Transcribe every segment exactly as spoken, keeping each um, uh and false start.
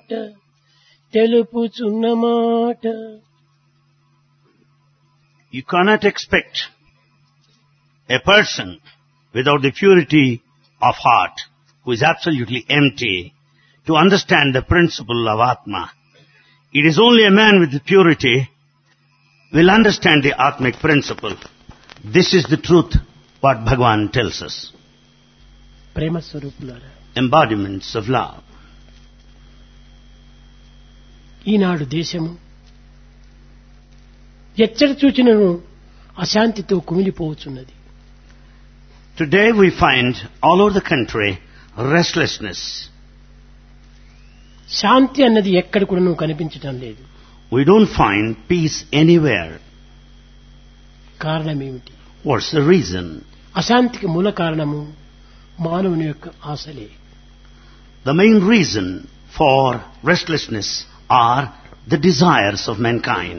మాట తెలుపుచున్న మాట. You cannot expect a person without the purity of heart, who is absolutely empty, to understand the principle of Atma. It is only a man with purity will understand the Atmic principle. This is the truth what Bhagavan tells us. ప్రేమ స్వరూపులారా, Embodiments of love. ఈనాడు దేశము ఎచ్చట చూచినను అశాంతితో కుమిలిపోవచ్చున్నది. Today we find all over the country restlessness. శాంతి అన్నది ఎక్కడ కూడా కనిపించటం లేదు. We don't find peace anywhere. కారణం ఏమిటి? What's the reason? అశాంతికి మూల కారణము మానవుని యొక్క ఆశలే. The main reason for restlessness are the desires of mankind.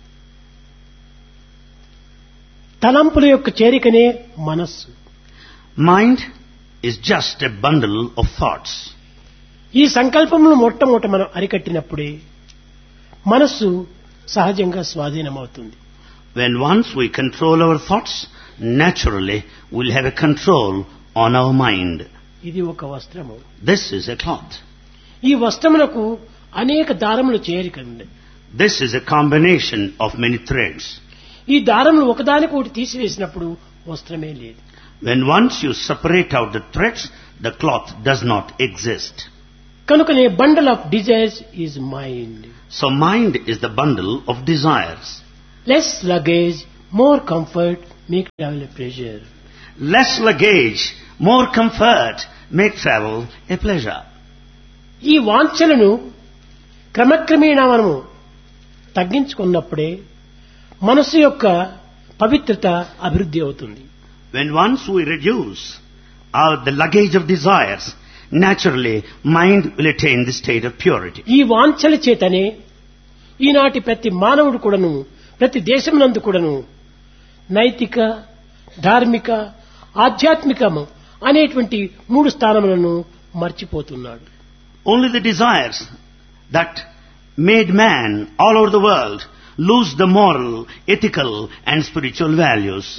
తలంపుల యొక్క చేరికనే మనస్సు. Mind is just a bundle of thoughts. ఈ సంకల్పమును మొట్టమొదట మనం అరికట్టినప్పుడే మనస్సు సహజంగా స్వాధీనమవుతుంది. When once we control our thoughts, naturally we'll have a control on our mind. ఇది ఒక వస్త్రము. This is a cloth. ఈ వస్త్రమునకు అనేక దారములు చేరిక ఉంది. This is a combination of many threads. ఈ దారములు ఒకదానికి ఒకటి తీసివేసినప్పుడు వస్త్రమే లేదు. When once you separate out the threads, the cloth does not exist. కనుకనే bundle of desires is mind. So mind is the bundle of desires. Less luggage, more comfort, make travel a pleasure. Less luggage, more comfort, make travel a pleasure. ఈ వాంఛలను క్రమక్రమేణా మనము తగ్గించుకున్నప్పుడే మనసు యొక్క పవిత్రత అభివృద్ధి అవుతుంది. When once we reduce our, the luggage of desires, naturally mind will attain the state of purity. ఈ వాంఛల చేతనే ఈనాటి ప్రతి మానవుడు కూడాను, ప్రతి దేశమునందు కూడాను నైతిక, ధార్మిక, ఆధ్యాత్మికము అనేటువంటి మూడు స్థానములను మర్చిపోతున్నాడు. Only the desires that made man all over the world lose the moral, ethical and spiritual values.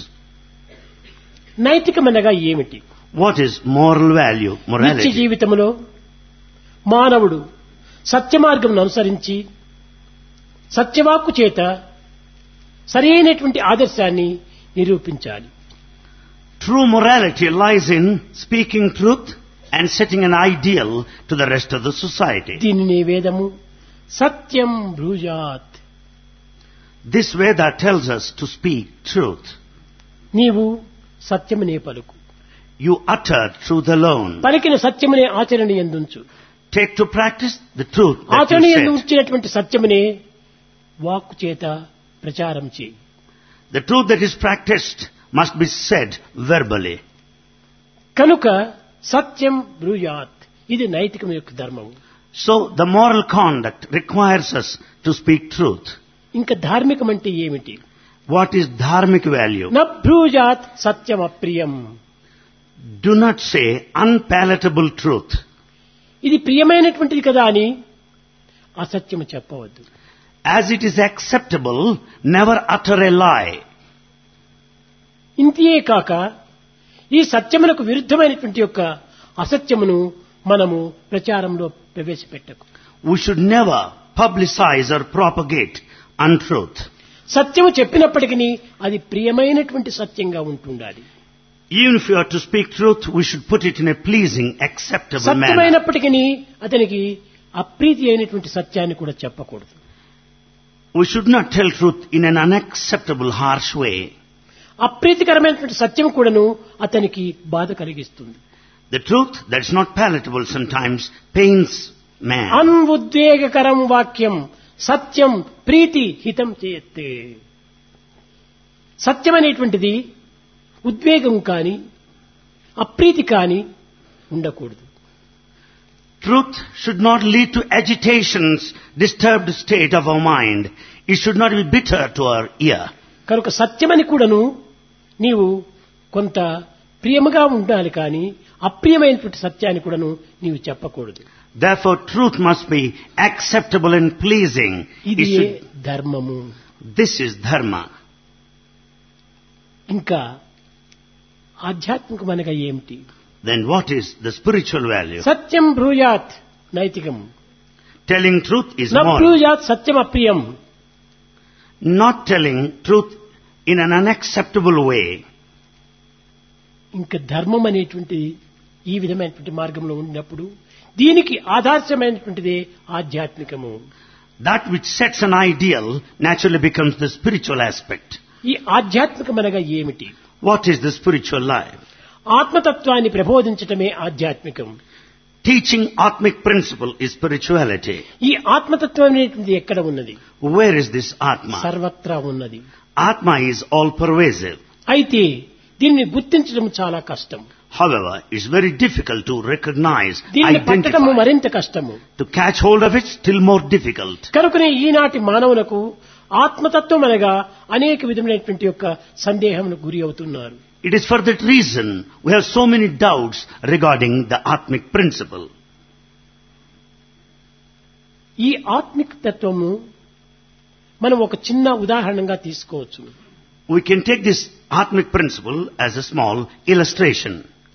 నైతికమనగా ఏమిటి? What is moral value, నిత్య morality? జీవితంలో మానవుడు సత్యమార్గమును అనుసరించి సత్యవాక్కు చేత సరైనటువంటి ఆదర్శాన్ని నిరూపించాలి. True morality lies in speaking truth and setting an ideal to the rest of the society. దీనిని వేదము సత్యం బ్రూజాత్. This Veda tells us to speak truth. నీవు సత్యమునే పలుకు. You utter truth alone. పలికిన సత్యమునే ఆచరణ యందుంచు. Take to practice the truth that ఆచరణ you యందు said. ఉంచినటువంటి సత్యమునే వాక్కు చేత ప్రచారం చేయి. The truth that is practiced must be said verbally. కనుక సత్యం బ్రూయాత్, ఇది నైతికం యొక్క ధర్మము. So the moral conduct requires us to speak truth. ఇంకా ధార్మికం అంటే ఏమిటి? What is dharmic value? న బ్రూజాత్ సత్యం అప్రియం. Do not say unpalatable truth. ఇది ప్రియమైనటువంటిది కదా అని అసత్యము చెప్పవద్దు. As it is acceptable, never utter a lie. ఇంతే కాక ఈ సత్యములకు విరుద్ధమైనటువంటి యొక్క అసత్యమును మనము ప్రచారంలో ప్రవేశపెట్టకు. We should never publicize or propagate untruth. సత్యము చెప్పినప్పటికీ అది ప్రియమైనటువంటి సత్యంగా ఉంటుండాలి. Even if you are to speak truth, we should put it in a pleasing, acceptable manner. సత్యమైనప్పటికీ అతనికి అప్రీతి అయినటువంటి సత్యాన్ని కూడా చెప్పకూడదు. We should not tell truth in an unacceptable, harsh way. అప్రీతికరమైనటువంటి సత్యం కూడాను అతనికి బాధ కలిగిస్తుంది. The truth that is not palatable sometimes pains man. అన్ఉద్వేగకరం వాక్యం సత్యం ప్రీతి హితం చేయత్తే. సత్యం అనేటువంటిది ఉద్వేగం కాని అప్రీతి కాని ఉండకూడదు. Truth should not lead to agitations, disturbed state of our mind. It should not be bitter to our ear. కనుక సత్యమని కూడాను నీవు కొంత ప్రియముగా ఉండాలి కానీ అప్రియమైనటువంటి సత్యాన్ని కూడాను నీవు చెప్పకూడదు. Therefore, truth must be acceptable and pleasing. ఇది It should- ధర్మము. This is dharma. ఇంకా ఆధ్యాత్మికం అనగా ఏమిటి? Then what is the spiritual value? Satyam బ్రూయాత్ నైతికం, Telling truth is న moral. బ్రూయాత్ Satyam అప్రియం. Not telling truth in an unacceptable way. ఇంకా ధర్మం అనేటువంటి ఈ విధమైనటువంటి మార్గంలో ఉన్నప్పుడు దీనికి ఆదర్శమైనటువంటిదే ఆధ్యాత్మికము. That which sets an ideal naturally becomes the spiritual aspect. ఈ ఆధ్యాత్మికం అనగా ఏమిటి? What is the spiritual life? ఆత్మతత్వాన్ని ప్రబోధించటమే ఆధ్యాత్మికం. Teaching Atmic principle is spirituality. ఈ ఆత్మతత్వం అనేటువంటిది ఎక్కడ ఉన్నది? Where is this Atma? సర్వత్రా ఉన్నది. Atma is all pervasive. అయితే దీన్ని గుర్తించడం చాలా కష్టం. However, it's very difficult to recognize, దీన్ని పట్టడము identify. మరింత కష్టము. To catch hold of it, still more difficult. కనుకనే ఈనాటి మానవులకు ఆత్మతత్వం అనగా అనేక విధమైనటువంటి యొక్క సందేహములకు గురి అవుతున్నారు. It is for that reason we have so many doubts regarding the Atmic principle. ఈ ఆత్మిక తత్వము మనం ఒక చిన్న ఉదాహరణగా తీసుకోవచ్చు. We can take this Atmic principle as a small illustration.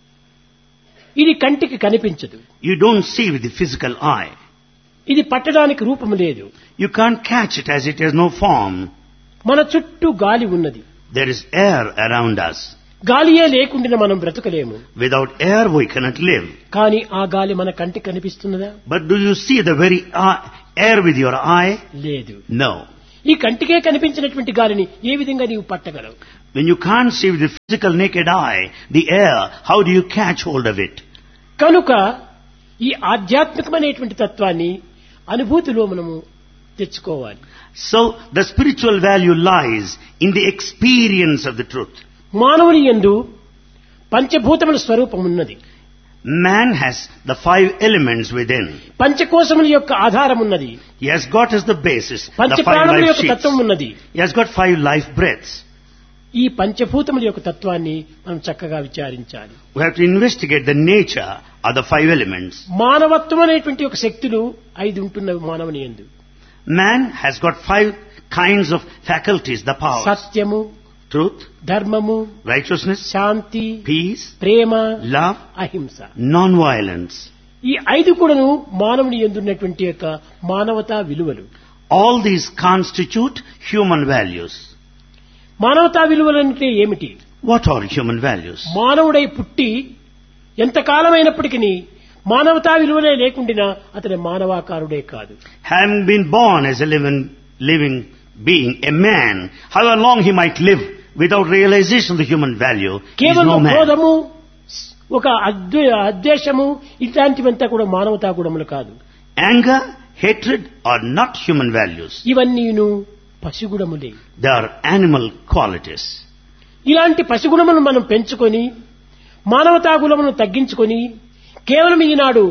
ఇది కంటికి కనిపించదు. You don't see with the physical eye. ఇది పట్టడానికి రూపము లేదు. You can't catch it as it has no form. మన చుట్టూ గాలి ఉన్నది. There is air around us. గాలియే లేకుండా మనం బ్రతకలేము. Without air we cannot live. కానీ ఆ గాలి మన కంటికి కనిపిస్తున్నదా? But do you see the very eye, air with your eye? లేదు. No. ఈ కంటికే కనిపించినటువంటి గాలిని ఏ విధంగా నీవు పట్టగలవు? When you can't see with the physical naked eye the air, how do you catch hold of it? కనుక ఈ ఆధ్యాత్మికమైనటువంటి తత్వాన్ని అనుభూతిలో మనము తెచ్చుకోవాలి. So the spiritual value lies in the experience of the truth. మానవుని యందు పంచభూతముల స్వరూపం ఉన్నది. Man has the five elements within. పంచకోశముల యొక్క ఆధారం ఉన్నది. He has got as the basis పంచ the five ప్రాణముల life యొక్క sheets. తత్వం ఉన్నది. He has got five life breaths. ఈ పంచభూతముల యొక్క తత్వాన్ని మనం చక్కగా విచారించాలి. We have to investigate the nature of the five elements. మానవత్వం అనేటువంటి ఒక శక్తులు ఐదు ఉంటున్నవి మానవుని యందు. Man has got five kinds of faculties, the powers. సత్యము, Truth, ధర్మము, righteousness, శాంతి, peace, ప్రేమ, love, అహింస. non-violence. ఈ ఐదు కూడాను మానవుని యందు ఉన్నటువంటి యొక్క మానవతా విలువలు. All these constitute human values. మానవతా విలువలు అంటే ఏమిటి? What are human values? మానవుడై పుట్టి ఎంతకాలమైనప్పటికీ మానవతా విలువలే లేకుండా అతని మానవాకారుడే కాదు. Having been born as a living, living being, a man, however long he might live without realization of the human value, he is కేవలం no man. క్రోధము, ఒక అద్వే అద్వేషము ఇట్లాంటివంతా కూడా మానవతా గుణములు కాదు. Anger, hatred are not human values. ఇవన్నీను పశుగుణములే. They are animal qualities. ఇలాంటి పశుగుణములను మనం పెంచుకొని మానవతా గుణములను తగ్గించుకొని కేవలం ఈనాడు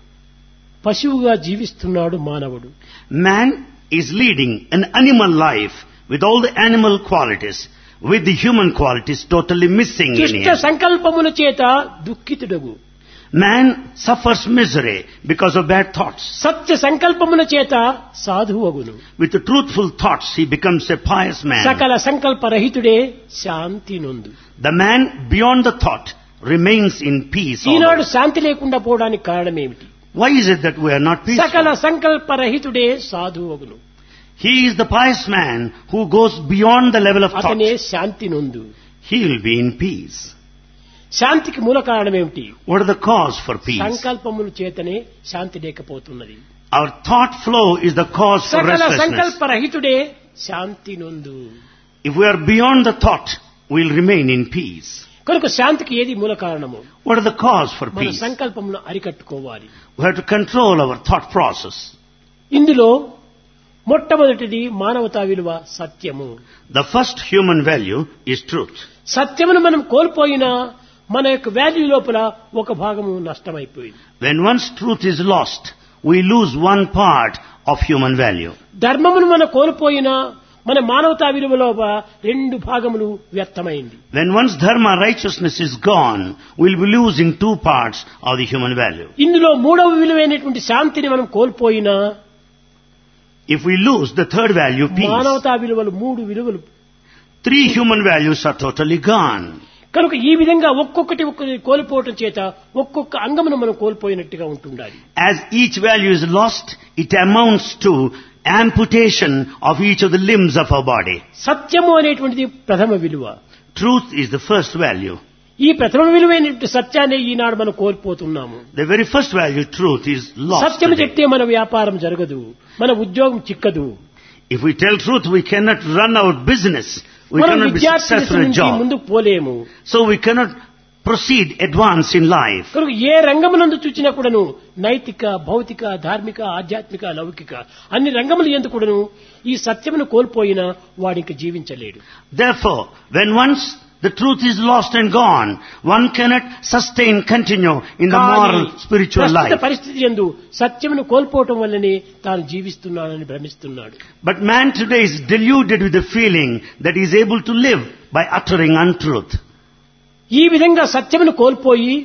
పశువుగా జీవిస్తున్నాడు మానవుడు. Man is leading an animal life with all the animal qualities, with the human qualities totally missing in దుష్ట him. సంకల్పముల చేత దుఃఖితుడగు. Man suffers misery because of bad thoughts. సత్య సంకల్పముల చేత సాధువగును. With the truthful thoughts, he becomes a pious man. సకల సంకల్పరహితుడే శాంతి నొందు. The man beyond the thought remains in peace. Eenadu always. శాంతి లేకుండా పోవడానికి కారణం ఏమిటి? Why is it that we are not సకల peaceful? సంకల్పరహితుడే సాధువగును. He is the pious man who goes beyond the level of thought. అతనే శాంతి నొందు. He will be in peace. శాంతికి మూల కారణం ఏమిటి? What are the cause for peace? సంకల్పముల చేతనే శాంతి లేకపోతున్నది. Our thought flow is the cause for సకల restlessness. సంకల్పరహితుడే Shanti నొందు. If we are beyond the thought, we will remain in peace. కనుక శాంతికి ఏది మూల కారణము? What are the cause for మన peace? సంకల్పమును అరికట్టుకోవాలి. We have to control our thought process. ఇందులో మొట్టమొదటిది మానవతా విలువ సత్యము. The first human value is truth. సత్యమును మనం కోల్పోయినా మన యొక్క వాల్యూ లోపల ఒక భాగము నష్టమైపోయింది. When once truth is lost, we lose one part of human value. ధర్మమును మనం కోల్పోయినా మన మానవతా విలువలో రెండు భాగములు వ్యర్థమైంది. When once dharma, righteousness is gone, we'll be losing two parts of the human value. ఇందులో మూడవ విలువైనటువంటి శాంతిని మనం కోల్పోయినా, if we lose the third value, peace, మానవతా విలువలు మూడు విలువలు, three human values are totally gone. కనుక ఈ విధంగా ఒక్కొక్కటి ఒక్కటి కోల్పోవటం చేత ఒక్కొక్క అంగమును మనం కోల్పోయినట్టుగా ఉంటుండాలి. As each value is lost, it amounts to amputation of each of the limbs of our body. సత్యము అనేటువంటిది ప్రథమ విలువ. Truth is the first value. ఈ ప్రథమ విలువైనటువంటి సత్యాన్ని ఈనాడు మనం కోల్పోతున్నాము. The very first value, truth, is lost సత్యము today. చెప్తే మన వ్యాపారం జరగదు, మన ఉద్యోగం చిక్కదు. If we tell truth, we cannot run our business. We మనం cannot be విద్యార్థి successful in a నుంచి job. ముందుకు పోలేము. So we cannot proceed, advance in life. కనుక ఏ రంగమునందు చూచినా కూడాను నైతిక, భౌతిక, ధార్మిక, ఆధ్యాత్మిక, లౌకిక అన్ని రంగములు యందు కూడాను ఈ సత్యమును కోల్పోయినా వాడికి జీవించలేడు. Therefore, when once the truth is lost and gone, one cannot sustain, continue in the moral, spiritual ప్రస్తుత life. పరిస్థితి యందు సత్యమును కోల్పోవటం వల్లనే తాను జీవిస్తున్నానని భ్రమిస్తున్నాడు. But man today is deluded with the feeling that he is able to live by uttering untruth. ఈ విధంగా సత్యమును కోల్పోయి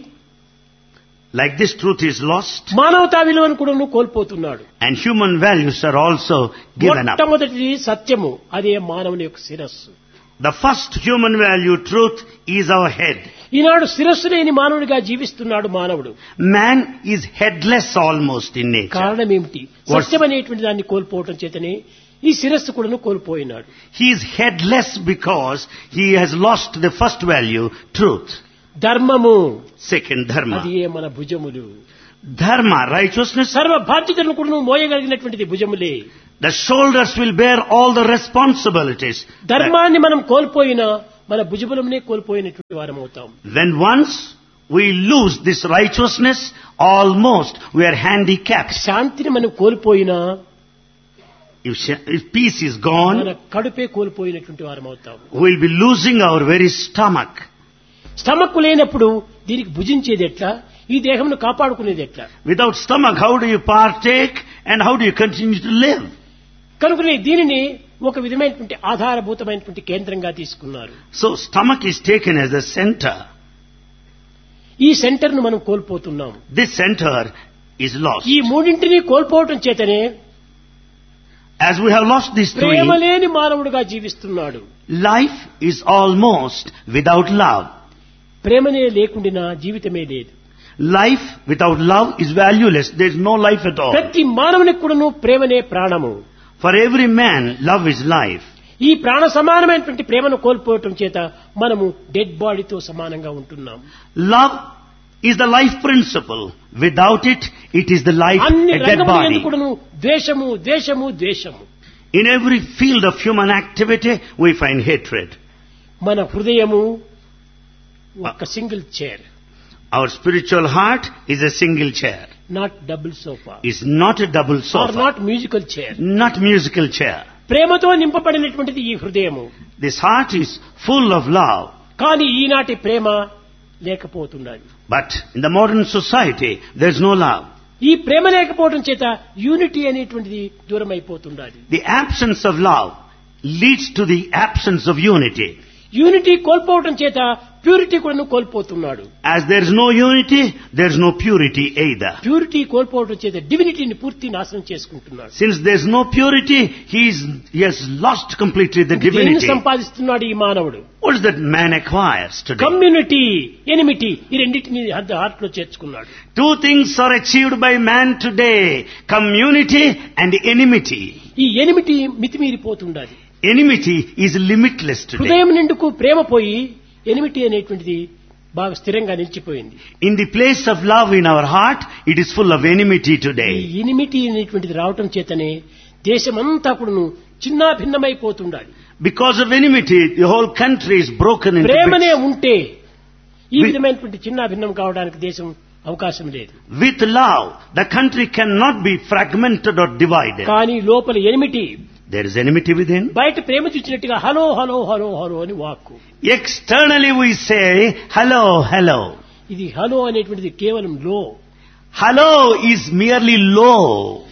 Like this, truth is lost, మానవతా విలువను కూడా కోల్పోతున్నాడు. and human values are also given up. మొట్టమొదటిది సత్యము, అదే మానవుని యొక్క శిరస్సు. The first human value, truth, is our head. ఈనాడు శిరస్సు లేని మానవుడిగా జీవిస్తున్నాడు మానవుడు. Man is headless almost in nature. కారణం ఏమిటి? సత్యం అనేటువంటి దాన్ని కోల్పోవటం చేతనే ఈ శిరస్సు కూడా కోల్పోయినాడు. He is headless because he has lost the first value, truth. ధర్మము, Second, dharma. అది ఏ మన భుజములు. Dharma, righteousness, సర్వ బాధ్యతలను కూడా మోయగలిగినటువంటిది భుజములే. the shoulders will bear all the responsibilities. ధర్మాన్ని మనం కోల్పోయినా మన భుజములనే కోల్పోయినటువంటి వారం అవుతాం. When once we lose this righteousness, almost we are handicapped. శాంతిని మనం కోల్పోయినా If, sh- if peace is gone, మన కడుపే కోల్పోయినటువంటి వారం అవుతాం. we will be losing our very stomach. Stomach లేనప్పుడు దీనికి భుజించేది ఎట్లా, ఈ దేహంను కాపాడుకునేది ఎట్లా? Without stomach, how do you partake and how do you continue to live? కనుకనే దీనిని ఒక విధమైనటువంటి ఆధారభూతమైనటువంటి కేంద్రంగా తీసుకున్నారు. So stomach is taken as the center. ఈ సెంటర్ ను మనం కోల్పోతున్నాం. This center is lost. ఈ మూడింటిని కోల్పోవటం చేతనే As we have lost these three, ప్రేమ లేని మానవుడిగా జీవిస్తున్నాడు. life is almost without love. ప్రేమనే లేకుండా జీవితమే లేదు. Life without love is valueless. There is no life at all. ప్రతి మానవునికి కూడాను ప్రేమనే ప్రాణము. For every man, love is life. ఈ ప్రాణ సమానమైనటువంటి ప్రేమను కోల్పోవటం చేత మనము డెడ్ బాడీతో సమానంగా ఉంటున్నాం. Love is the life principle. Without it, it is the life, అన్ని a dead రంగములందు body. కూడాను ద్వేషము, ద్వేషము, ద్వేషము. In every field of human activity, we find hatred. మన హృదయము ఒక single chair, Our spiritual heart is a single chair. Not double sofa, Is not a double are sofa, not musical chair. not musical chair. ప్రేమతో నింపబడినటువంటిది ఈ హృదయము. This heart is full of love. కానీ ఈనాటి ప్రేమ లేకపోతున్నది. But in the modern society, there is no love. ఈ ప్రేమ లేకపోవడం చేత unity అనేటువంటిది దూరం అయిపోతున్నది. The absence of love leads to the absence of unity. Unity కోల్పోవడం చేత ప్యూరిటీ కూడా కోల్పోతున్నాడు. As there is no unity, there is no purity either. Purity కోల్పోవడం చేత డివినిటీని పూర్తి నాశనం చేసుకుంటున్నాడు. Since there is no purity, he, is, he has lost completely the దేన్ని divinity. సంపాదిస్తున్నాడు ఈ మానవుడు? What is that man acquires today? Community, enmity, ఈ రెండింటిని హార్ట్ లో చేర్చుకున్నాడు. Two things are achieved by man today. Community and enmity. ఈ enmity మితిమీరిపోతుండాలి. Enmity is limitless today. హృదయం నిండుకు ప్రేమ పోయి ఎనిమిటీ అనేటువంటిది బాగా స్థిరంగా నిలిచిపోయింది. In the place of love in our heart, it is full of enmity ఈ today. ఎనిమిటీ అనేటువంటిది రావటం చేతనే దేశమంతా కూడాను చిన్న భిన్నమైపోతుండాలి. Because of enmity, the whole country is broken into ప్రేమనే bits. ఉంటే ఈ We- విధమైనటువంటి చిన్న భిన్నం కావడానికి దేశం అవకాశం లేదు. With love, the country cannot be fragmented or divided. కానీ లోపల enmity, There is enmity within. బయట ప్రేమ చూచినట్టుగా హలో హలో హలో హలో అని వాక్కు. Externally we say, hello, hello. ఇది హలో అనేటువంటిది కేవలం లో. Hello is merely low.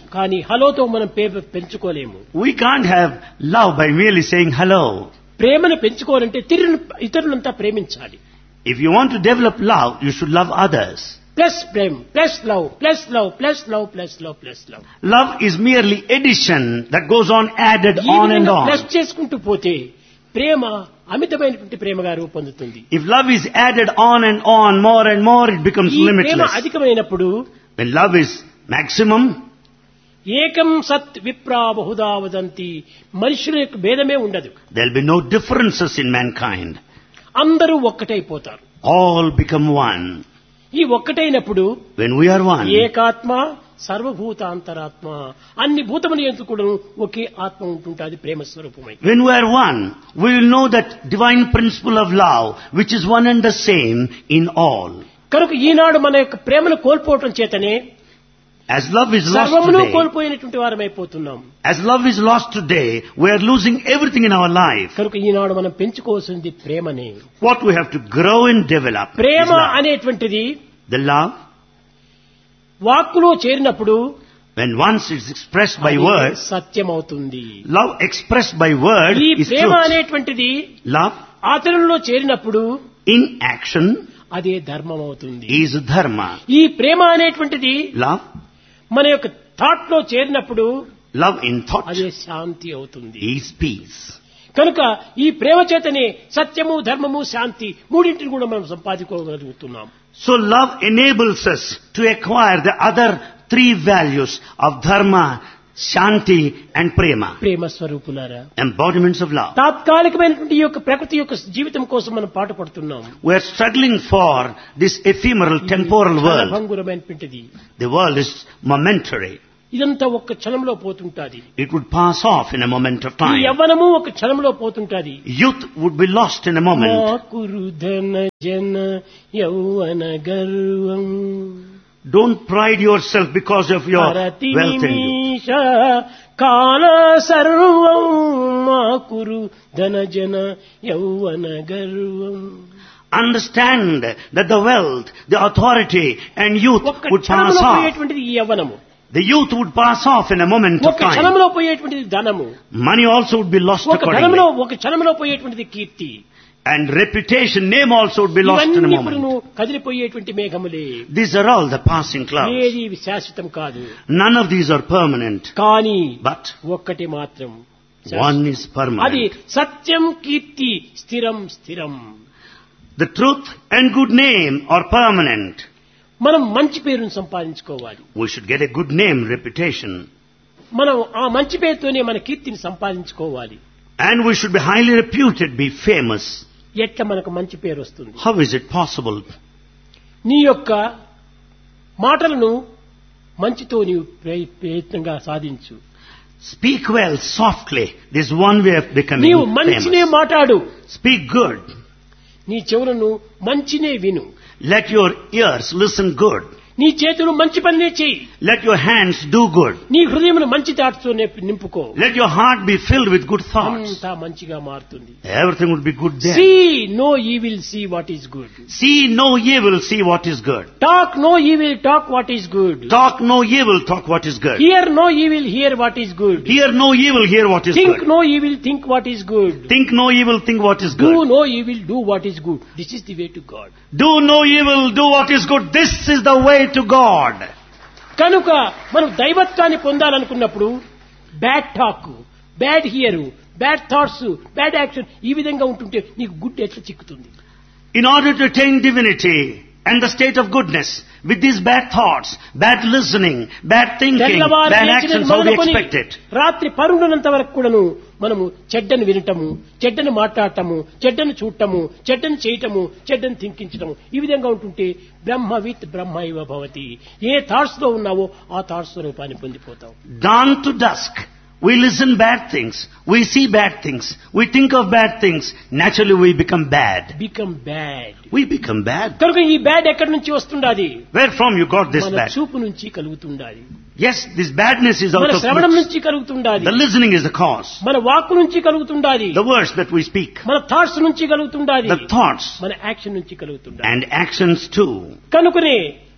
కానీ హలోతో మనం pay- పెంచుకోలేము. We can't have love by merely saying hello. ప్రేమను పెంచుకోవాలంటే తిరిగి ఇతరులంతా ప్రేమించాలి. If you want to develop love, you should love others. Plus Prema plus love plus love plus love plus love plus love Love is merely addition that goes on added on and plus on. చేసుకుంటూ పోతే ప్రేమ అమితమైనటువంటి ప్రేమగా రూపొందుతుంది. If love is added on and on, more and more, it becomes ఈ ప్రేమ limitless. అధికమైనప్పుడు When love is maximum, ఏకం సత్ విప్రా బహుదా వదంతి, మనుషుల యొక్క భేదమే ఉండదు. there will be no differences in mankind. అందరూ ఒక్కటైపోతారు. All become one. ఈ ఒక్కటైనప్పుడు When we are one, ఏకాత్మ సర్వభూతాంతరాత్మ, అన్ని భూతముల యందు కూడా ఒకే ఆత్మ ఉంటుంటుంది ప్రేమ స్వరూపమై. when we are one, we will know that divine principle of love, which is one and the same in all. కనుక ఈనాడు మన యొక్క ప్రేమను కోల్పోవటం చేతనే As love is lost సర్వమును today, కోల్పోయినటువంటి వారమైపోతున్నాం. as love is lost today, we are losing everything in our life. కనుక ఈనాడు మనం పెంచుకోవాల్సింది ప్రేమనే. What we have to grow and develop is Prema love. అనేటువంటిది The love, వాక్కులో చేరినప్పుడు when once it's expressed by అది words, సత్యం అవుతుంది. love expressed by word ఈ is Prema truth. అనేటువంటిది Love ఆచరణలో చేరినప్పుడు in action అదే ధర్మం అవుతుంది. is dharma. ఈ ప్రేమ అనేటువంటిది Love, మన యొక్క థాట్ లో చేరినప్పుడు love in thought అదే శాంతి అవుతుంది. is peace. కనుక ఈ ప్రేమ చేతనే సత్యము ధర్మము శాంతి మూడింటిని కూడా మనం సంపాదించుకోగలుగుతున్నాం. So love enables us to acquire the other three values of dharma, shanti and prema, ప్రేమ స్వరూపులారా, embodiments of love. తాత్కాలికమైనటువంటి ఈ యొక్క ప్రకృతి యొక్క జీవితం కోసం మనం పాటుపడుతున్నాం. We are struggling for this ephemeral temporal world. భంగురమైనటువంటిది. The world is momentary. ఇదంతా ఒక్క క్షణంలో పోతుంటాది. It would pass off in a moment of ఈ time. యవ్వనము ఒక క్షణంలో పోతుంటాది. Youth would be lost in a moment. కురుధన జన యౌవన గర్వం Don't pride yourself because of your హరతి wealth and youth. నిమిష కాల సర్వం మా కురు ధన జన యౌవన గర్వం. Understand that the wealth, the authority and youth ఒక్క would pass క్షణంలో off. పోయేటువంటిది ఈ యవ్వనము. The youth would pass off in a moment of ఒక time. క్షణంలో పోయేటువంటిది ధనము. Money also would be lost ఒక క్షణంలో accordingly. ఒక క్షణంలో పోయేటువంటిది కీర్తి. And reputation, name also would be lost in a ఇవన్నీ ఇప్పుడు moment. కదిలిపోయేటువంటి మేఘములే. These are all the passing clouds. ఏది శాశ్వతం కాదు. None of these are permanent. కానీ But ఒక్కటి మాత్రం one is అది permanent. సత్యం కీర్తి స్థిరం స్థిరం. The truth and good name are permanent. మనం మంచి పేరును సంపాదించుకోవాలి. We should get a good name, reputation. మనం ఆ మంచి పేరుతోనే మన కీర్తిని సంపాదించుకోవాలి. And we should be highly reputed, be famous. ఎట్లా మనకు మంచి పేరు వస్తుంది? How is it possible? నీ యొక్క మాటలను మంచితో నీవు ప్రయ- ప్రయత్నంగా సాధించు. Speak well, softly. This is one way of becoming నీవు మంచినే famous. మాట్లాడు. Speak good. నీ చెవులను మంచినే విను. Let your ears listen good. నీ చేతులు మంచి పనినే చెయ్యి. Let your hands do good. నీ హృదయమును మంచి దాటుతో నింపుకో. Let your heart be filled with good thoughts. అంతా మంచిగా మారుతుంది. Everything would be good then. See no evil, see what is good. See no evil, see what is good. Talk no evil, talk what is good. Talk no evil, talk what is good. Hear no evil, hear what is good. Hear no evil, hear what is Think good. no evil, think what is good. Think no evil, think what is Do good. no evil, do what is good. This is the way to God. Do no evil, do what is good. This is the way to God. కనుక మనం దైవత్వాన్ని పొందాలనుకున్నప్పుడు bad talk, bad here, bad thoughts, bad action ఈ విధంగా ఉంటుంటే నీకు good ఎట్లా చిక్కుతుంది? In order to attain divinity and the state of goodness, with these bad thoughts, bad listening, bad thinking, తెల్లవారు bad లేచినది actions, how we మొదలుకొని expect it? రాత్రి పరుండునంత వరకు కూడాను మనము చెడ్డను వినటము, చెడ్డను మాట్లాడటము, చెడ్డను చూడటము, చెడ్డను చేయటము, చెడ్డను థింకించటము ఈ విధంగా ఉంటుంటే బ్రహ్మవిత్ బ్రహ్మ ఇవ భవతి. ఏ థాట్స్ లో ఉన్నావో ఆ థాట్స్ స్వరూపాన్ని పొందిపోతావు. Dawn to dusk, we listen bad things, we see bad things, we think of bad things, naturally we become bad. Become bad. We become bad. కనుక ఈ బ్యాడ్ ఎక్కడి నుంచి వస్తుండాది? Where from you got this మన bad? చూపు నుంచి కలుగుతుండాది. Yes, this badness is out మన of శ్రవణం looks. నుంచి కలుగుతుండాది. The listening is the cause. మన వాక్కు నుంచి కలుగుతుండాది. The words that we speak, మన థాట్స్ నుంచి కలుగుతుండాది. the thoughts మన యాక్షన్ నుంచి కలుగుతుండాది. and actions too. కనుకనే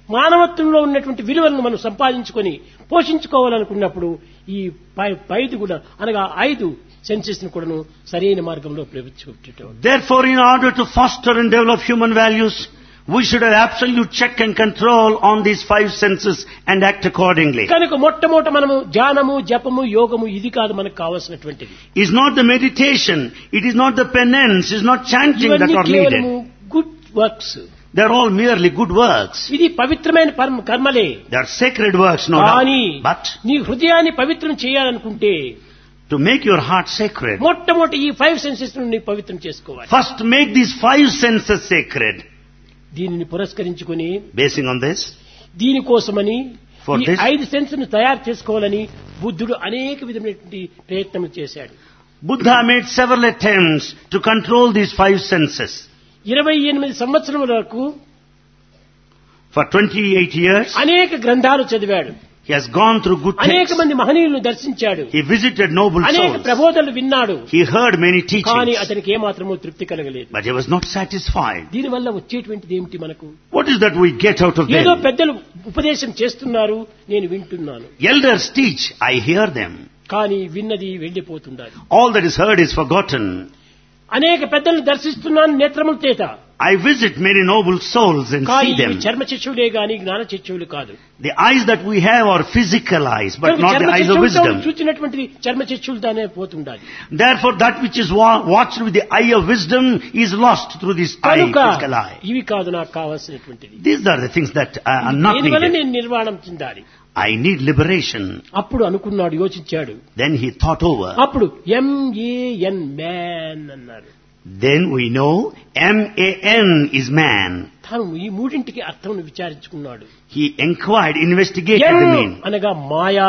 మానవత్వంలో ఉన్నటువంటి విలువలను మనం సంపాదించుకొని పోషించుకోవాలనుకున్నప్పుడు ఈ పై పైది కూడా అనగా ఐదు సెన్సెస్ ను కూడాను సరైన మార్గంలో ప్రవేశపెట్టడం. Therefore, in order to foster and develop human values, we should have absolute check and control on these five senses and act accordingly. కనుక మొట్టమొదట మనము ధ్యానము, జపము, యోగము ఇది కాదు మనకు కావాల్సినటువంటిది. It's not the meditation, it is not the penance, it's not chanting that are needed. Good works. They are all merely good works. ఇది పవిత్రమైన పరమ కర్మలే. They are sacred works, no కానీ doubt. But నీ హృదయాన్ని పవిత్రం చేయాలనుకుంటే to make your heart sacred, మొట్టమొదటి ఈ ఫైవ్ సెన్సెస్ ని పవిత్రం చేసుకోవాలి. first make these five senses sacred. దీనిని పురస్కరించుకొని Basing on this, దీనికోసమని For ఈ this- ఐదు సెన్స్ ను తయారు చేసుకోవాలని బుద్ధుడు అనేక విధమైనటువంటి ప్రయత్నం చేశాడు. Buddha made several attempts to control these five senses. ఇరవై ఎనిమిది సంవత్సరముల వరకు For twenty-eight years, అనేక గ్రంథాలు చదివాడు. he has gone through good అనేక texts. మంది మహనీయులను దర్శించాడు. He visited noble అనేక souls. ప్రబోధనలు విన్నాడు. He heard many కానీ teachings, అతనికి ఏమాత్రమూ తృప్తి కలగలేదు. but he was not satisfied. దీనివల్ల వచ్చేటువంటిది ఏమిటి మనకు? What is that we get out of ఏదో them? పెద్దలు ఉపదేశం చేస్తున్నారు, నేను వింటున్నాను. Elders teach, I hear them. కానీ విన్నది వెళ్లిపోతుండాలి. All that is heard is forgotten. అనేక పెద్దలను దర్శిస్తున్నాను నేత్రముల చేత. I visit many noble souls and కానీ see ఇవి them. చర్మ చక్షువులే గాని జ్ఞాన చక్షువులు కాదు. The eyes that we have are physical eyes, but కనుక not the చర్మ eyes of చక్షువులతో wisdom. చూచినటువంటిది చర్మ చక్షువులతోనే పోతుండాలి. Therefore, that which is wa- watched with the eye of wisdom is lost through this eye, కనుక physical eye. ఇవి కాదు నాకు కావాల్సినటువంటిది. These are the things that uh, are not దీనివల్ల needed. నేను నిర్వాణం చెందాలి. I need liberation. అప్పుడు అనుకున్నాడు, యోచించాడు. Then he thought over. అప్పుడు ఎంఏఎన్ మ్యాన్ అన్నారు. Then we know M A N is man. తాను ఈ మూడింటికి అర్థం విచారించుకున్నాడు. He inquired, investigated M the meaning. అనగా మాయా.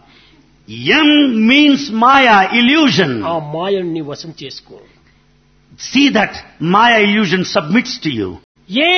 M means Maya, illusion. ఆ మాయని వశం చేసుకో. See that Maya illusion submits to you. ఏ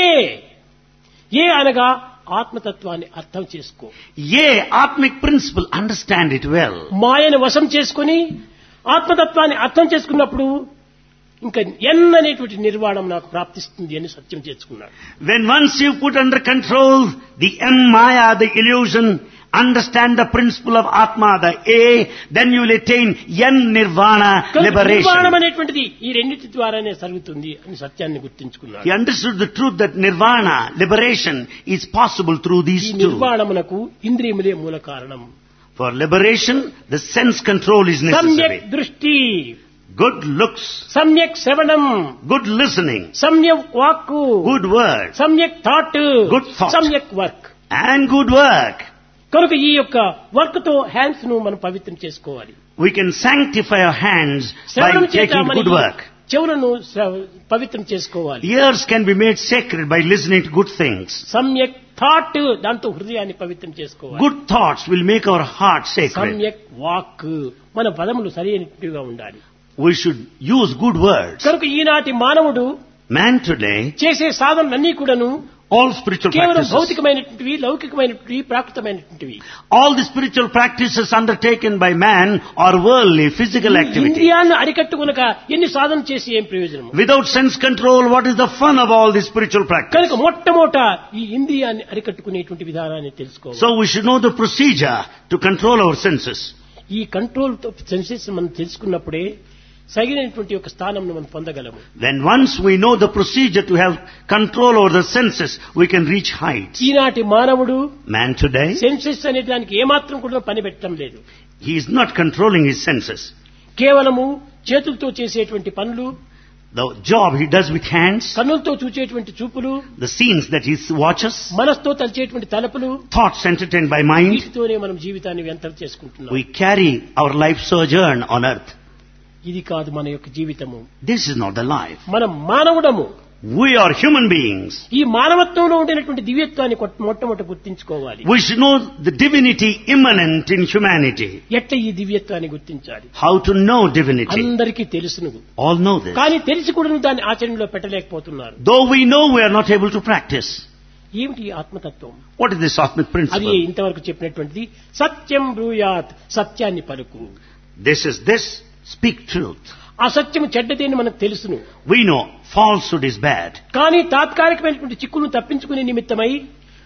ఏ అనగా ఆత్మతత్వాన్ని అర్థం చేసుకో. Yea, Atmic principle, understand it well. మాయను వశం చేసుకుని ఆత్మతత్వాన్ని అర్థం చేసుకున్నప్పుడు ఇంకా ఎన్ అనేటువంటి నిర్వాణం నాకు ప్రాప్తిస్తుంది అని సత్యం చేసుకున్నాడు. When once you put under control the M Maya, the illusion, understand the principle of Atma, the A, then you will attain N Nirvana, నిర్వాణం liberation. అనేటువంటిది ఈ రెండింటి ద్వారానే జరుగుతుంది అని సత్యాన్ని గుర్తించుకున్నాడు. He understood the truth that Nirvana, liberation, is possible through ఈ these two. నిర్వాణమునకు ఇంద్రియములే మూల కారణం. For liberation, the sense control is సమ్యక్ necessary. దృష్టి, Good looks, సమ్యక్ శ్రవణం, good listening, సమ్యక్ వాక్కు, good words, సమ్యక్ థాట్, Good thought. సమ్యక్ వర్క్. and good work. కనుక ఈ యొక్క వర్క్ తో హ్యాండ్స్ ను మనం పవిత్రం చేసుకోవాలి. We can sanctify our hands శ్రవణం by చేత taking మన good ఈ work. చెవులను శ్రవ- పవిత్రం చేసుకోవాలి. Ears can be made sacred by listening to good things. సమ్యక్ థాట్, దాంతో హృదయాన్ని పవిత్రం చేసుకోవాలి. Good thoughts will make our heart sacred. సమ్యక్ వాక్, మన పదములు సరైనట్టుగా ఉండాలి. We should use good words. కనుక ఈనాటి మానవుడు Man today, చేసే సాధనలన్నీ కూడాను all spiritual కేవలం practices, భౌతికమైనటువంటివి, లౌకికమైనటువంటివి, ప్రాకృతమైనటువంటివి. all the spiritual practices undertaken by man are worldly, physical activity. ఇంద్రియాలను అరికట్టుకునక ఎన్ని సాధన చేసి ఏం ప్రయోజనం? Without sense control, what is the fun of all this spiritual practice? కనుక మొట్టమొదట ఈ ఇంద్రియాన్ని అరికట్టుకునేటువంటి విధానాన్ని తెలుసుకోవాలి. So we should know the procedure to control our senses. ఈ కంట్రోల్ సెన్సెస్ మనం తెలుసుకున్నప్పుడే సరైనటువంటి ఒక స్థానం మనం పొందగలము. Then once we know the procedure to have control over the senses, we can reach heights. ఈనాటి మానవుడు Man today, సెన్సెస్ అనే దానికి ఏమాత్రం కూడా పని పెట్టడం లేదు. he is not controlling his senses. కేవలము చేతులతో చేసేటువంటి పనులు, The job he does with hands, కన్నులతో చూచేటువంటి చూపులు, the scenes that he watches, మనసుతో తలచేటువంటి తలపులు, thoughts entertained by mind, వీటితోనే మనం జీవితాన్ని వ్యర్థం చేసుకుంటున్నాం. we carry our life sojourn on earth. ఇది కాదు మన యొక్క జీవితము. This is not the life. మనం మానవుడము. We are human beings. ఈ మానవత్వంలో ఉండినటువంటి దివ్యత్వాన్ని కొట్- మొట్టమొదట గుర్తించుకోవాలి. We should know the divinity immanent in humanity. ఎట్లా ఈ దివ్యత్వాన్ని గుర్తించాలి? How to know divinity. అందరికీ తెలుసును. All know this. కానీ తెలిసి కూడా దాన్ని ఆచరణలో పెట్టలేకపోతున్నారు. Though we know, we are not able to practice. ఏమిటి ఈ ఆత్మతత్వం? What is this Atmic అది principle? ఇంతవరకు చెప్పినటువంటిది సత్యం బ్రూయాత్, సత్యాన్ని పలుకు. This is this, speak truth. అసత్యము చెడ్డదేని మనకు తెలుసును. We know falsehood is bad. కానీ తాత్కాలికమైనటువంటి చిక్కులను తప్పించుకునే నిమిత్తమై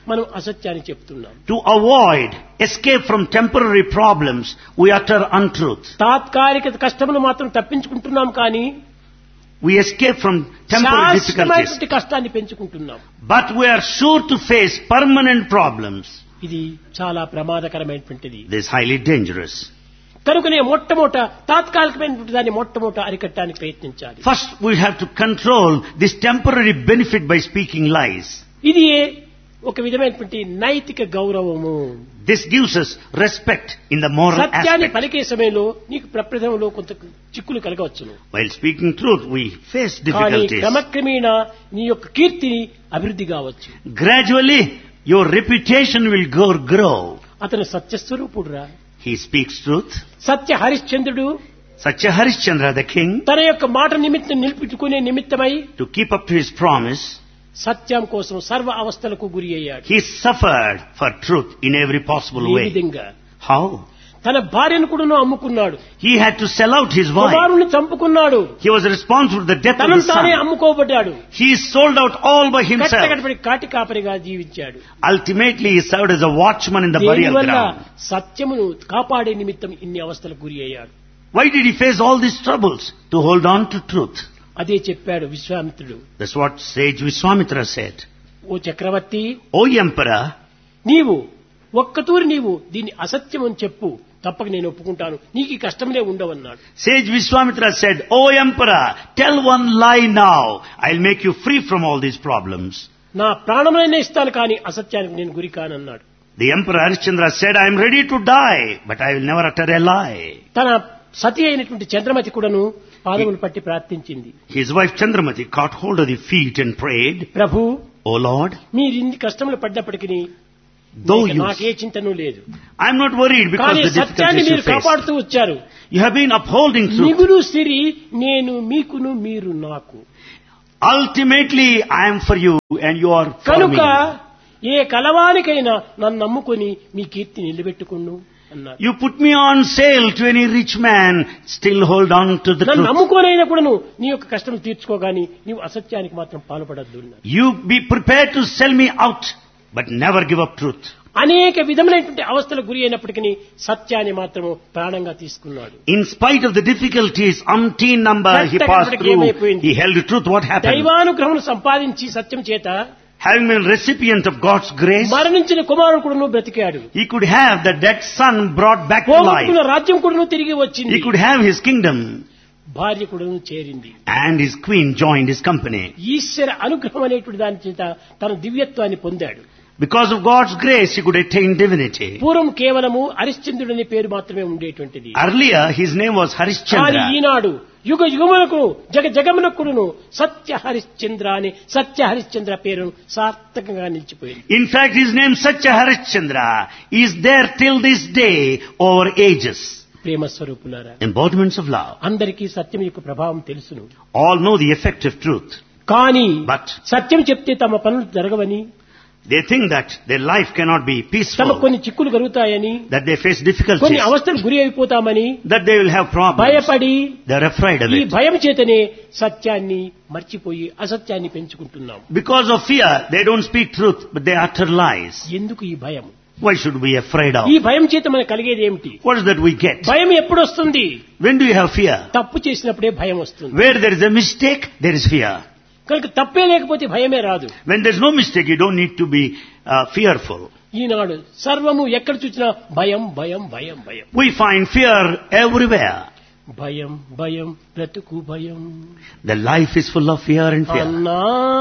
మనం అసత్యాన్ని చెప్తున్నాం. To avoid escape from temporary problems, we utter untruth. తాత్కాలిక కష్టములు మాత్రం తప్పించుకుంటున్నాం కానీ We escape from temporary difficulties. శాశ్వతమైన కష్టాన్ని పెంచుకుంటున్నాం. But we are sure to face permanent problems. ఇది చాలా ప్రమాదకరమైనటువంటిది. This is highly dangerous. కనుకనే మొట్టమొదట తాత్కాలికమైనటువంటి దాన్ని మొట్టమొదట అరికట్టడానికి ప్రయత్నించాలి. First, we have to control this temporary benefit by speaking lies. ఇది ఒక విధమైనటువంటి నైతిక గౌరవము. This gives us respect in the moral సత్యాన్ని aspect. పలికే సమయంలో నీకు ప్రప్రథమంలో కొంత చిక్కులు కలగవచ్చును. While speaking truth, we face కానీ difficulties. క్రమక్రమేణా నీ యొక్క కీర్తిని అభివృద్ధి కావచ్చు. Gradually, your reputation will go grow. అతను సత్యస్వరూపుడురా. He speaks truth. సత్య హరిశ్చంద్రుడు Satya Harishchandra, the king, తన యొక్క మాట నిమిత్తం నిలుపుకునే నిమిత్తమై to keep up to his promise, సత్యం కోసం సర్వ అవస్థలకు గురి అయ్యాడు. he suffered for truth in every possible ఈ way. విధంగా How? తన భార్యను కూడా అమ్ముకున్నాడు. He had to sell out his wife. కుమారుని చంపుకున్నాడు. He was responsible for the death of తనను his తానే son. అమ్ముకోబడ్డాడు. He sold out all by himself. కట్టకడపడి కాటి కాపరిగా జీవించాడు. Ultimately, he served as a watchman in the burial దీనివల్ల ground. సత్యమును కాపాడే నిమిత్తం ఇన్ని అవస్థలకు గురి అయ్యాడు. Why did he face all these troubles? To hold on to truth. అదే చెప్పాడు విశ్వామిత్రుడు. That's what sage Vishwamitra said. Oh Chakravarthi, O emperor, నీవు ఒక్కతూరి నీవు దీన్ని అసత్యం అని చెప్పు, తప్పక నేను ఒప్పుకుంటాను, నీకు ఈ కష్టంలే ఉండవన్నాడు. sage Vishwamitra said, O emperor, tell one lie now. I'll make you free from all these problems. నా ప్రాణమైనా ఇస్తాను కానీ అసత్యానికి నేను గురి కానన్నాడు. The emperor Harishchandra said, I am ready to die, but I will never utter a lie. తన సతి అయినటువంటి చంద్రమతి కూడాను పాదములు పట్టి ప్రార్థించింది. His wife Chandramati caught hold of the feet and prayed, Prabhu, O Lord, మీరు ఇన్ని కష్టములు పడ్డప్పటికీ though you, నాకే చింతను లేదు. I am not worried because కానీ the సత్యాన్ని difficulties you మీరు face. కాపాడుతూ వచ్చారు. You have been upholding truth. మిగులు సిరి నేను మీకును మీరు నాకు. Ultimately, I am for you and you are for కనుక me. ఏ కలవానికైనా నన్ను నమ్ముకొని మీ కీర్తి నిలబెట్టుకును అన్నారు. You put me on sale to any rich man, still hold on to the నన్ను truth. నమ్ముకోనైనా కూడాను నీ యొక్క కష్టం తీర్చుకోగాని నీవు అసత్యానికి మాత్రం పాల్పడద్దు అన్నారు. You be prepared to sell me out, but never give up truth. అనేక విధములైనటువంటి అవస్థలకు గురి అయినప్పటికీ సత్యాన్ని మాత్రము ప్రాణంగా తీసుకున్నాడు. In spite of the difficulties, umpteen number he passed through, he held truth. What happened? దైవానుగ్రహం సంపాదించి సత్యం చేత Having been a recipient of God's grace, మరణించిన కుమారుడు కూడాను బ్రతికాడు. he could have the dead son brought back to పోగొట్టుకున్న life. రాజ్యం కూడాను తిరిగి వచ్చింది. He could have his kingdom, భార్య కూడాను చేరింది. and his queen joined his company. ఈశ్వర అనుగ్రహం అనేటువంటి దాని చేత తన దివ్యత్వాన్ని పొందాడు. Because of God's grace, he could attain divinity. పూర్వం కేవలము హరిశ్చంద్రుడు అనే పేరు మాత్రమే ఉండేటువంటిది. Earlier, his name was కానీ Harishchandra. ఈనాడు యుగ యుగములకు జగ జగమునకును సత్య హరిశ్చంద్ర అని సత్య హరిశ్చంద్ర పేరు సార్థకంగా నిలిచిపోయింది. In fact, his name Satya Harishchandra is there till this day over ages. ప్రేమ స్వరూపులారా, Embodiments of love. అందరికీ సత్యం యొక్క ప్రభావం తెలుసును. All know the effect of truth. కానీ But సత్యం చెప్తే తమ పనులు జరగవని, they think that their life cannot be తమ peaceful, కొన్ని చిక్కులు కలుగుతాయని, that they face కొన్ని difficulties, అవస్థలు గురి అయిపోతామని that they will have problems. భయపడి They are afraid of ఈ it. భయం చేతనే సత్యాన్ని మర్చిపోయి అసత్యాన్ని పెంచుకుంటున్నాం. Because of fear, they don't speak truth, but they utter lies. ఎందుకు ఈ భయం? Why should we be afraid of? ఈ భయం చేత మనకు కలిగేది ఏమిటి? What is that we get? భయం ఎప్పుడు వస్తుంది? When do you have fear? తప్పు చేసినప్పుడే భయం వస్తుంది. Where there is a mistake, there is fear. కనుక తప్పే లేకపోతే భయమే రాదు. When there is no mistake, you don't need to be uh, fearful. ఈనాడు సర్వము ఎక్కడ చూసినా భయం భయం భయం భయం. We find fear everywhere. భయం భయం బ్రతుకు భయం. The life is full of fear and fear. అన్నా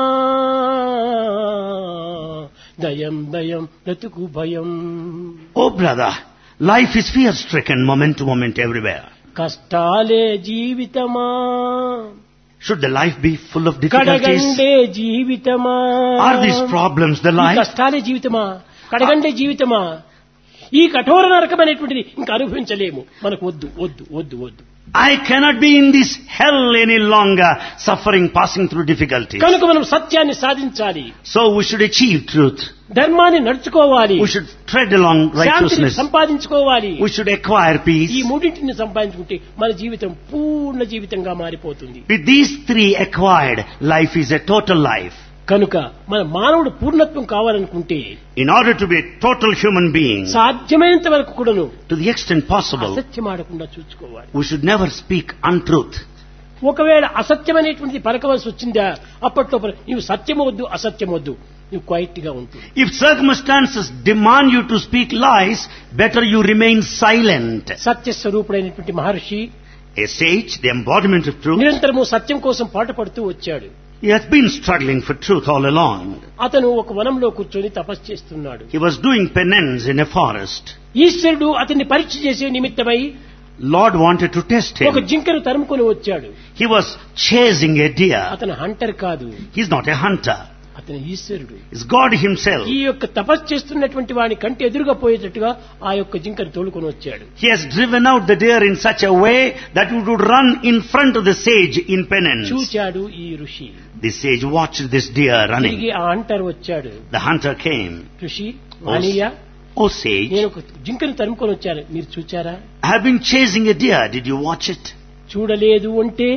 దయం దయం బ్రతుకు భయం. Oh brother, life is fear-stricken moment to moment everywhere. కష్టాలే జీవితమా, Should the life be full of difficulties? కడగండే జీవితమా. Are these problems the ఈ life? కష్టాలే జీవితమా, కడగండే జీవితమా. ఈ కఠోర నరకమైనటువంటిది ఇంకా అనుభవించలేము. మనకు వద్దు వద్దు వద్దు వద్దు. I cannot be in this hell any longer, suffering, passing through difficulties. కనుక మనం సత్యాన్ని సాధించాలి. So we should achieve truth. ధర్మాన్ని నడుచుకోవాలి. We should tread along శాంతిని righteousness. సంపాదించుకోవాలి. We should acquire ఈ peace. మూడింటిని సంపాదించుకుంటే మన జీవితం పూర్ణ జీవితంగా మారిపోతుంది. With these three acquired, life is a total life. కనుక మన మానవుడు పూర్ణత్వం కావాలనుకుంటే In order to be a total human being, సాధ్యమైనంత వరకు కూడాను to the extent possible, అసత్యం ఆడకుండా చూసుకోవాలి. we should never speak untruth. ఒకవేళ అసత్యమనేటువంటిది పలకవలసి వచ్చిందా అప్పట్లో పల- నీవు సత్యం వద్దు అసత్యం వద్దు నువ్వు క్వైట్ గా ఉంటుంది. If circumstances demand you to speak lies, better you remain silent. Satya స్వరూపుడైనటువంటి Maharshi A sage, the embodiment of truth, నిరంతరము సత్యం కోసం పాట పడుతూ వచ్చాడు. he has been struggling for truth all along. అతను ఒక వనంలో కూర్చొని తపస్సు చేస్తున్నాడు. He was doing penance in a forest. ఈశ్వరుడు అతన్ని పరీక్ష చేసే నిమిత్తమై Lord wanted to test ఒక him. జింకను తరుముకొని వచ్చాడు. He was chasing a deer. అతను హంటర్ కాదు, He's not a hunter. అతను ఈశ్వరుడు. It's God himself. ఈ యొక్క తపస్సు చేస్తున్నటువంటి వాని కంటి ఎదురుగా పోయేటట్టుగా ఆ యొక్క జింకను తోలుకొని వచ్చాడు. He has driven out the deer in such a way that it would run in front of the sage in penance. చూచాడు ఈ ఋషి. The sage watched this deer running. తిరిగి ఆ హంటర్ వచ్చాడు. The hunter came. ఋషి వాణియా Oh sage, నేను ఒక జింకను తరుముకొని వచ్చాను, మీరు చూచారా? I have been chasing a deer. Did you watch it? చూడలేదు అంటే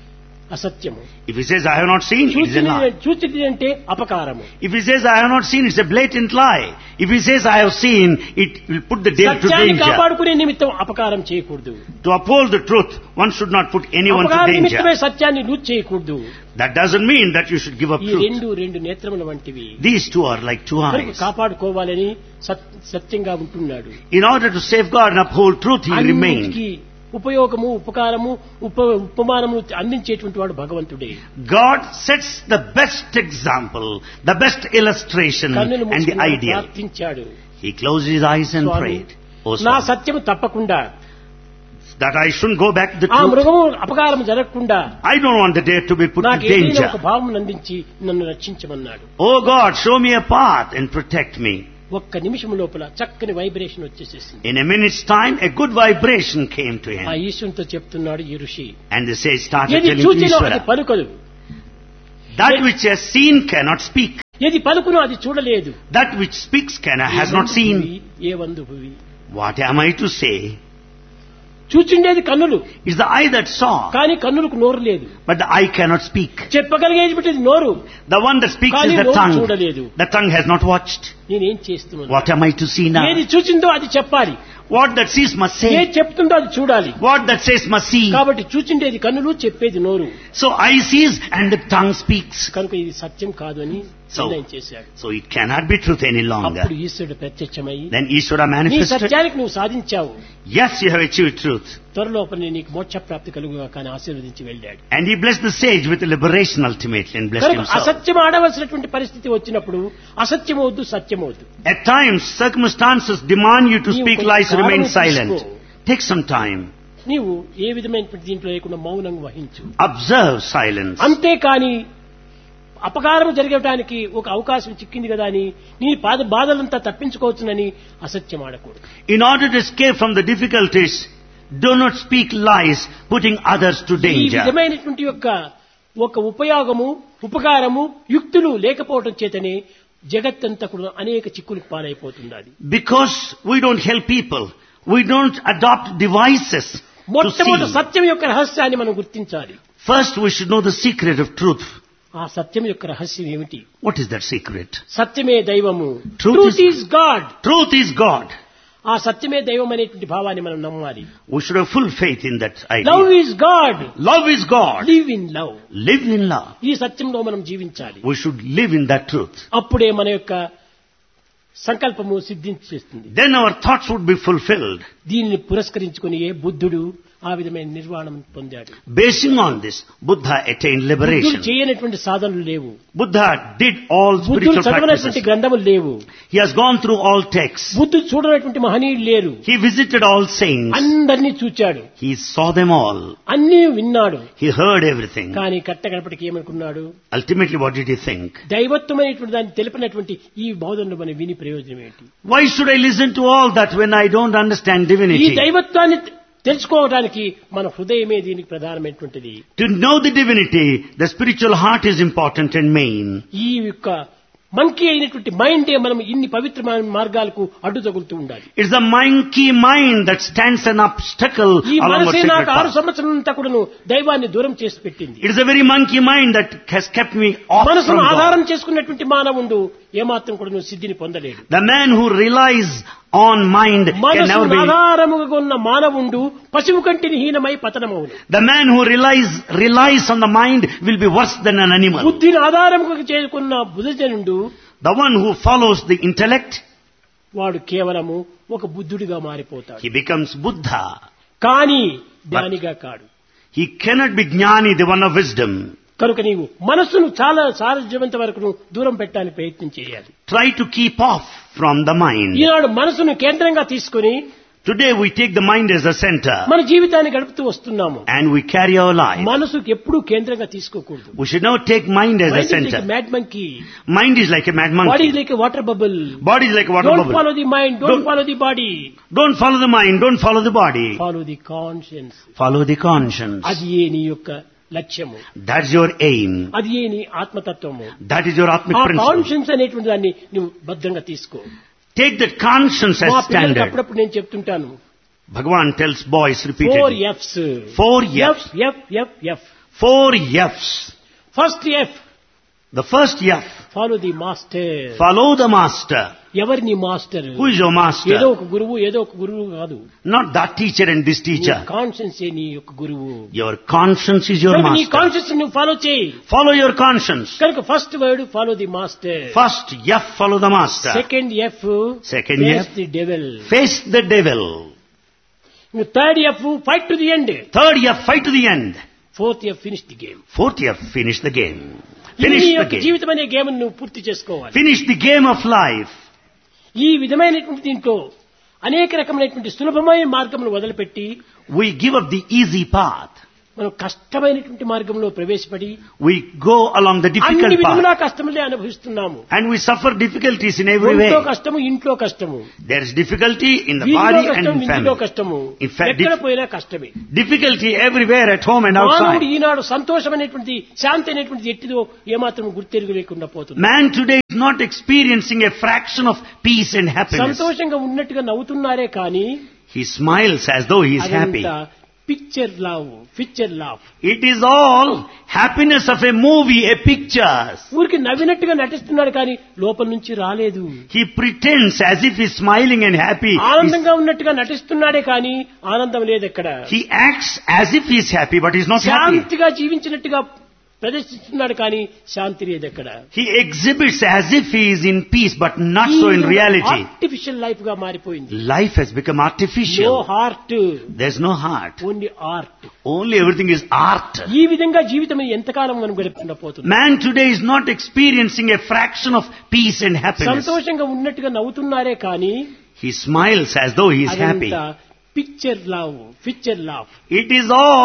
అసత్యము, If he says, I have not seen, it is a lie. చూచిది అంటే అపకారము. If he says, I have not seen, it's a blatant lie. If he says, I have seen, it will put the deer to సత్యాన్ని danger. కాపాడుకునే నిమిత్తం అపకారం చేయకూడదు. To uphold the truth, one should not put anyone to అపకార నిమిత్తమే danger. సత్యాన్ని loose చేయకూడదు. That doesn't mean that you should give up ఈ truth. రెండు రెండు నేత్రముల వంటివి. These two are like two కనుక eyes. కాపాడుకోవాలని సత్- సత్యంగా ఉంటున్నాడు. In order to safeguard and uphold truth, he remained. అన్నిటికీ ఉపయోగము ఉపకారము ఉప ఉపమానము అందించేటువంటి వాడు భగవంతుడే. God sets the best example, the best illustration కన్నులు and the మూసుకుని ideal. ప్రార్థించాడు. He closed his eyes and Swamy, prayed. Oh, నా Swami, సత్యము తప్పకుండా, that I shouldn't go back to the ఆ truth. మృగము అపకారం జరగకుండా I don't want the deer to be put నాకు to ఏదైనా ఒక danger. భావం అందించి నన్ను రక్షించమన్నాడు. Oh God, show me a path and protect me. ఒక్క నిమిషం లోపల చక్కని vibration వచ్చేసేసింది. In a minute's time, a good vibration came to ఆ him. ఈశ్వరునితో చెప్తున్నాడు ఈ ఋషి, And the sage started ఏది telling to చూచినో అది Ishvara, పలుకదు, that which has seen cannot speak. ఏది పలుకునో అది చూడలేదు. That which speaks can, has not A seen. వందు Bhuvi, A వందు Bhuvi. What am I to say? చూచిండేది కన్నులు, It's the eye that saw, కానీ కన్నులకు నోరు లేదు. but the eye cannot speak. చెప్పగలిగేది నోరు, The one that speaks కానీ is the నోరు tongue. చూడలేదు. The tongue has not watched. నేనేం చేస్తున్నాను? What am I to see now? ఏది చూచిందో అది చెప్పాలి, What that sees must ఏది say. చెప్తుందో అది చూడాలి. What that says must see. కాబట్టి చూచిండేది కన్నులు, చెప్పేది నోరు. So eye sees and the tongue speaks. కనుక ఇది సత్యం కాదు అని So, నిర్ణయం చేశాడు. so it cannot be truth any longer. అప్పుడు ఈశ్వరుడు ప్రత్యక్షమై, Then Ishvara నీ manifested. సత్యానికి నువ్వు సాధించావు, Yes, you have achieved truth. త్వరలోపలనే నీకు మోక్ష ప్రాప్తి కలుగుగా కానీ ఆశీర్వదించి వెళ్ళాడు. And he blessed the sage with liberation ultimately and blessed కనుక himself. అసత్యం ఆడవలసినటువంటి పరిస్థితి వచ్చినప్పుడు అసత్యం వద్దు, సత్యం వద్దు. At times, circumstances demand you to నీవు speak కొంత lies, remain కాలము silent. తీసుకో. Take some time. నీవు ఏ విధమైనటువంటి దీంట్లో లేకుండా మౌనంగా వహించు. Observe silence. అంతేకాని అపకారం జరగటానికి ఒక అవకాశం చిక్కింది కదా అని నీ పాద బాధలంతా తప్పించుకోవచ్చునని అసత్యం ఆడకూడదు. In order to escape from the difficulties, do not speak lies, putting others to ఈ danger. విధమైనటువంటి యొక్క ఒక ఉపయోగము ఉపకారము యుక్తులు లేకపోవటం చేతనే జగత్తంతా కూడా అనేక చిక్కులకు పాలైపోతున్నది. Because we don't help people, we don't adopt devices to మొట్టమొదటి see. సత్యం యొక్క రహస్యాన్ని మనం గుర్తించాలి. First, we should know the secret of truth. ఆ సత్యం యొక్క రహస్యం ఏమిటి? What is that secret? సత్యమే దైవము. Truth truth is- is God. Truth is God. ఆ సత్యమే దైవం అనేటువంటి భావాన్ని మనం నమ్మాలి. We should have full faith in that love idea. Is God. Love is God. Live in love. Live in love. ఈ సత్యంలో మనం జీవించాలి. We should live in that truth. అప్పుడే మన యొక్క సంకల్పము సిద్ధించేస్తుంది. Then our thoughts would be fulfilled. దీనిని పురస్కరించుకుని ఏ బుద్ధుడు ఆ విధమైన నిర్వాణం పొందాడు. Basing on this, Buddha attained బుద్ధుడు liberation. చేయనటువంటి సాధనలు లేవు. Buddha did all బుద్ధుడు spiritual చదవనటువంటి practices. గ్రంథములు లేవు. He has gone through all texts. బుద్ధుడు చూడనటువంటి మహనీయులు లేరు. He visited all saints. అందరినీ చూచాడు, He saw them all. అన్నీ విన్నాడు. He heard everything. కానీ కట్టగడపటికి ఏమనుకున్నాడు? Ultimately, what did he think? దైవత్వమైనటువంటి దాన్ని తెలిపినటువంటి ఈ బోధనలు మనం విని ప్రయోజనం ఏంటి? Why should I listen to all that when I don't understand ఈ divinity? దైవత్వాన్ని తెలుసుకోవడానికి మన హృదయమే దీనికి ప్రధానమైనటువంటిది. To know the divinity, the spiritual heart is important and main. ఈ యొక్క మంకీ అయినటువంటి మైండే మనం ఇన్ని పవిత్రమైన మార్గాలకు అడ్డు తగులుతూ ఉండాలి. It's the monkey mind that stands an obstacle ఈ along the మనసే sacred నాకు ఆరు path. సంవత్సరాలంతా కూడాను దైవాన్ని దూరం చేసి పెట్టింది. It is the very monkey mind that has kept me off from మనసును ఆధారం God. చేసుకున్నటువంటి మానవుడు ఏమాత్రం కూడాను సిద్ధిని పొందలేడు. The man who relies on mind can never మనసును be. ఆధారముగా ఉన్న మానవుడు పశువు కంటిని హీనమై పతనమవును. The man who relies relies on the mind will be worse than an animal. బుద్ధిని ఆధారముగా చేసుకున్న బుధజనుడు The one who follows the intellect, వాడు కేవలము ఒక బుద్ధుడిగా మారిపోతాడు. he becomes Buddha. కానీ జ్ఞానిగా కాడు. He cannot be Jnani, the one of wisdom. కనుక నీవు మనస్సును చాలా సారజ్యవంత వరకు దూరం పెట్టడానికి ప్రయత్నం చేయాలి. Try to keep off from the mind. ఈనాడు మనసును కేంద్రంగా తీసుకుని Today we take the mind as a center మన జీవితాన్ని గడుపుతూ వస్తున్నాము. and we carry our life. మనసుకు ఎప్పుడూ కేంద్రంగా తీసుకోకూడదు. We should not take mind as a center. Mad monkey, Mind is like a mad body monkey. Is like water bubble. Body is like a water don't bubble. Follow the mind, don't Don't- follow the body, Don't follow the mind, don't follow the body. Follow the conscience. Follow the conscience. అది ఏ నీ యొక్క లక్ష్యము, That's your aim. అది ఏ నీ ఆత్మతత్వము. That is your Atmic ఆ principle. Conscience అనేటువంటి దాన్ని నువ్వు భద్రంగా తీసుకో. Take that conscience మా as పిల్లలకి standard. అప్పుడప్పుడు నేను చెప్తుంటాను, Bhagavan tells boys four repeatedly. ఎఫ్స్. Four F F's. F F F. Four F's. First F The first F. Follow the master. Follow the master. ఎవరి నీ మాస్టర్? Who is your ఏదో master? ఒక గురువు, ఏదో ఒక గురువు కాదు. Not that teacher and this teacher. Conscience నీ యొక్క గురువు. Your conscience is your కనుక నీ master. కాన్షియన్స్ నువ్వు ఫాలో చేయి. Follow your conscience. కనుక first word follow the master. First F, follow the master. Second F Second F, the devil. face the devil. Third F fight to the end. Third F, fight to the end. Fourth F finish the game. Fourth F, finish the game. ఈ Finish నీ the యొక్క game. జీవితం అనే game నువ్వు పూర్తి చేసుకోవాలి. Finish the game of life. ఈ విధమైనటువంటి దీంట్లో అనేక రకమైనటువంటి సులభమైన మార్గములు వదిలిపెట్టి We give up the easy path. మనం కష్టమైనటువంటి మార్గంలో ప్రవేశపడి We go along the అన్ని difficult విధములా path. కష్టములే అనుభవిస్తున్నాము. And we suffer difficulties in every ఒంట్లో way. కష్టము, ఇంట్లో కష్టము, There is difficulty in the వీధిలో body and కష్టం, in ఇంటిలో family. కష్టము, In fact, ఎక్కడ dif- పోయినా కష్టమే. difficulty everywhere at home and మానవుడు outside. ఈనాడు సంతోషం అనేటువంటి శాంతి అనేటువంటి ఎట్టిదో ఏమాత్రం గుర్తెరుగు లేకుండా పోతుంది. Man today is not experiencing a fraction of peace and happiness. సంతోషంగా ఉన్నట్టుగా నవ్వుతున్నారే కానీ He smiles as though he is happy. Picture లావ్, పిక్చర్ లావ్. It is all happiness of a movie, a picture. ఊరికి నవ్వినట్టుగా నటిస్తున్నాడు కానీ లోపల నుంచి రాలేదు. He pretends as if he is smiling and happy. ఆనందంగా ఉన్నట్టుగా నటిస్తున్నాడే కానీ ఆనందం లేదు ఎక్కడ. He acts as if he is happy, but he is not happy. శాంతిగా జీవించినట్టుగా ప్రదర్శిస్తున్నాడు కానీ శాంతి లేదు ఎక్కడ. He exhibits as if he is in peace, but not so in reality. Artificial life గా మారిపోయింది. Life has become no artificial. Heart, There's no heart. Only art. Only everything is art. ఈ విధంగా జీవితం ఎంతకాలం మనం గడుపుకుండా పోతుంది. Man today is not experiencing a fraction of peace and happiness. సంతోషంగా ఉన్నట్టుగా నవ్వుతున్నారే కానీ He smiles as though he is happy. Picture లావ్, పిక్చర్ లావ్. It is all